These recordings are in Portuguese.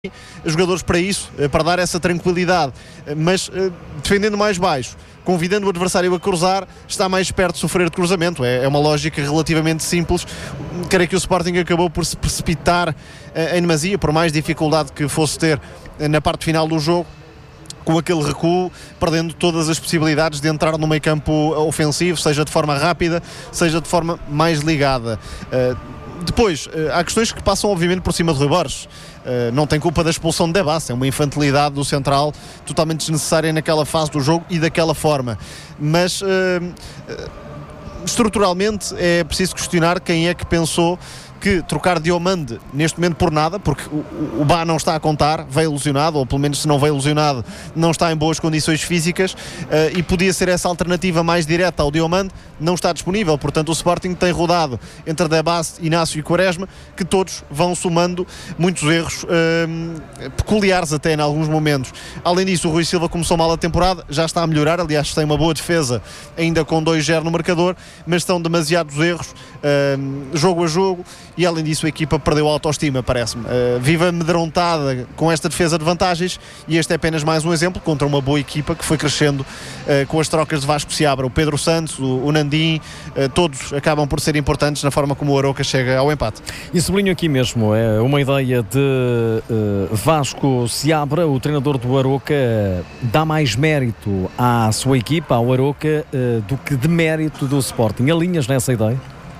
jogadores para isso, para dar essa tranquilidade, mas defendendo mais baixo, convidando o adversário a cruzar, está mais perto de sofrer de cruzamento. É uma lógica relativamente simples. Creio que o Sporting acabou por se precipitar em demasia, por mais dificuldade que fosse ter na parte final do jogo, com aquele recuo, perdendo todas as possibilidades de entrar no meio campo ofensivo, seja de forma rápida, seja de forma mais ligada. Depois, há questões que passam obviamente por cima de Rui Borges. Não tem culpa da expulsão de Debas, é uma infantilidade do central totalmente desnecessária naquela fase do jogo e daquela forma, mas estruturalmente é preciso questionar quem é que pensou que trocar Diomande neste momento por nada, porque o Bá não está a contar, veio lesionado, ou pelo menos se não veio lesionado, não está em boas condições físicas, e podia ser essa alternativa mais direta ao Diomande, não está disponível. Portanto, o Sporting tem rodado entre Debas, Inácio e Quaresma, que todos vão somando muitos erros peculiares até em alguns momentos. Além disso, o Rui Silva começou mal a temporada, já está a melhorar, aliás tem uma boa defesa ainda com 2-0 no marcador, mas estão demasiados erros jogo a jogo, e além disso a equipa perdeu a autoestima, parece-me. Vive amedrontada com esta defesa de vantagens, e este é apenas mais um exemplo contra uma boa equipa que foi crescendo com as trocas de Vasco Seabra, o Pedro Santos, o Nandim, todos acabam por ser importantes na forma como o Arouca chega ao empate. E sublinho aqui mesmo, é uma ideia de Vasco Seabra, o treinador do Arouca, dá mais mérito à sua equipa, ao Arouca, do que de mérito do Sporting. Alinhas nessa ideia?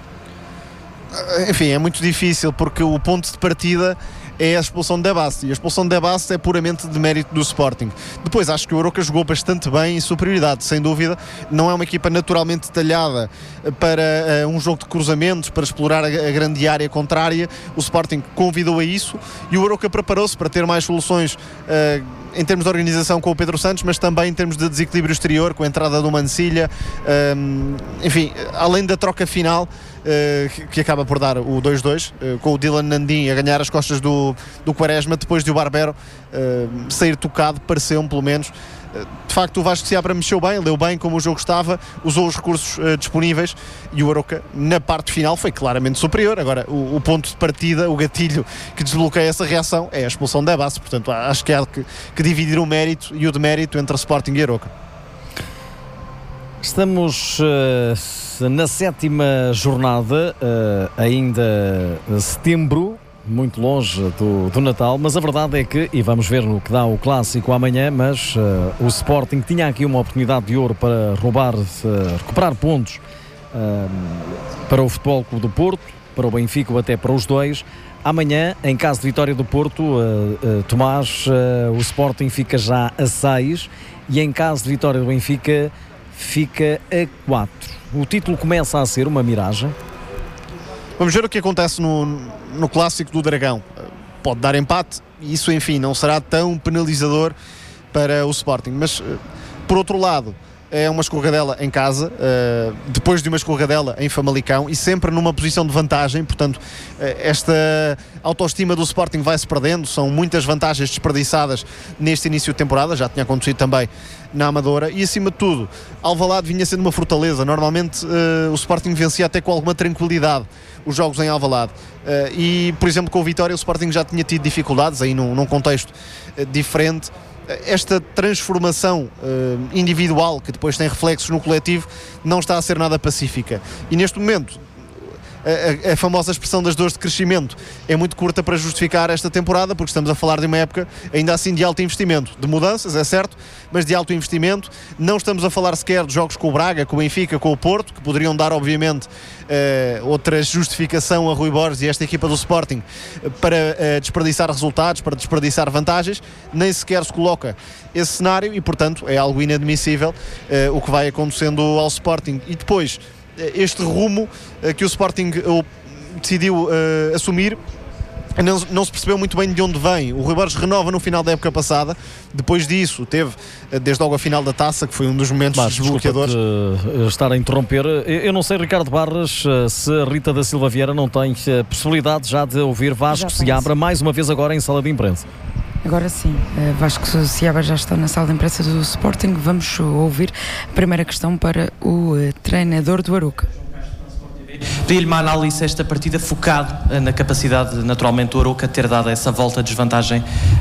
Enfim, é muito difícil, porque o ponto de partida é a expulsão de Debas, e a expulsão de Debas é puramente de mérito do Sporting. Depois acho que o Arouca jogou bastante bem, em superioridade, sem dúvida. Não é uma equipa naturalmente detalhada para um jogo de cruzamentos, para explorar a grande área contrária. O Sporting convidou a isso, e o Arouca preparou-se para ter mais soluções em termos de organização com o Pedro Santos, mas também em termos de desequilíbrio exterior, com a entrada do Mancilha, enfim, além da troca final, que acaba por dar o 2-2, com o Dylan Nandim a ganhar as costas do Quaresma, depois de o Barbero sair tocado, pareceu-me pelo menos. De facto, o Vasco Seabra mexeu bem, leu bem como o jogo estava, usou os recursos disponíveis, e o Arouca na parte final foi claramente superior. Agora, o ponto de partida, o gatilho que desbloqueia essa reação é a expulsão de Debas. Portanto, acho que há que dividir o mérito e o demérito entre Sporting e Arouca. Estamos na 7ª jornada, ainda setembro, muito longe do Natal, mas a verdade é que, e vamos ver no que dá o clássico amanhã, mas o Sporting tinha aqui uma oportunidade de ouro para recuperar pontos para o Futebol Clube do Porto, para o Benfica ou até para os dois. Amanhã, em caso de vitória do Porto, Tomás, o Sporting fica já a 6, e em caso de vitória do Benfica fica a 4. O título começa a ser uma miragem. Vamos ver o que acontece no clássico do Dragão. Pode dar empate, e isso, enfim, não será tão penalizador para o Sporting. Mas, por outro lado, é uma escorregadela em casa, depois de uma escorregadela em Famalicão, e sempre numa posição de vantagem. Portanto, esta autoestima do Sporting vai-se perdendo. São muitas vantagens desperdiçadas neste início de temporada, já tinha acontecido também na Amadora, e acima de tudo Alvalade vinha sendo uma fortaleza. Normalmente o Sporting vencia até com alguma tranquilidade os jogos em Alvalade, e por exemplo com o Vitória o Sporting já tinha tido dificuldades aí num contexto diferente. Esta transformação individual, que depois tem reflexos no coletivo, não está a ser nada pacífica, e neste momento a famosa expressão das dores de crescimento é muito curta para justificar esta temporada, porque estamos a falar de uma época ainda assim de alto investimento, de mudanças, é certo, mas de alto investimento. Não estamos a falar sequer de jogos com o Braga, com o Benfica, com o Porto, que poderiam dar obviamente outra justificação a Rui Borges e esta equipa do Sporting para desperdiçar resultados, para desperdiçar vantagens. Nem sequer se coloca esse cenário, e portanto é algo inadmissível o que vai acontecendo ao Sporting. E depois este rumo que o Sporting decidiu assumir, não se percebeu muito bem de onde vem. O Rui Borges renova no final da época passada. Depois disso teve desde logo a final da Taça, que foi um dos momentos desbloqueadores. Estar a interromper, eu não sei, Ricardo Barras, se a Rita da Silva Vieira não tem possibilidade já de ouvir Vasco Seabra mais uma vez agora em sala de imprensa. Agora sim, Vasco Seabra já está na sala de imprensa do Sporting. Vamos ouvir a primeira questão para o treinador do Arouca. Pedi-lhe uma análise esta partida focado na capacidade naturalmente do Arouca ter dado essa volta de desvantagem